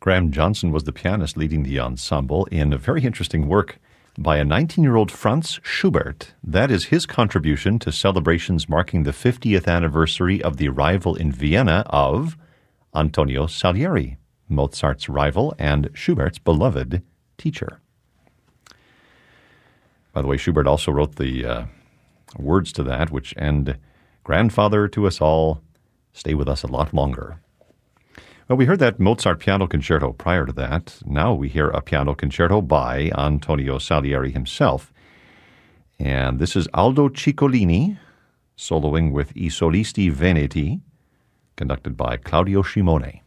Graham Johnson was the pianist leading the ensemble in a very interesting work by a 19-year-old Franz Schubert. That is his contribution to celebrations marking the 50th anniversary of the arrival in Vienna of Antonio Salieri, Mozart's rival and Schubert's beloved teacher. By the way, Schubert also wrote the words to that, which end, "Grandfather to us all, stay with us a lot longer." Well, we heard that Mozart piano concerto prior to that. Now we hear a piano concerto by Antonio Salieri himself. And this is Aldo Ciccolini, soloing with I Solisti Veneti, conducted by Claudio Scimone.